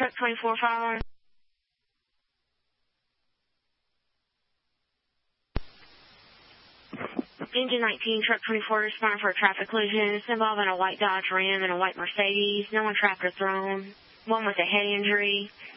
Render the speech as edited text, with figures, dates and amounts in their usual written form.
truck 24 fire. Engine 19, truck 24, responding for a traffic collision. It's involving a white Dodge Ram and a white Mercedes. No one trapped or thrown. One with a head injury.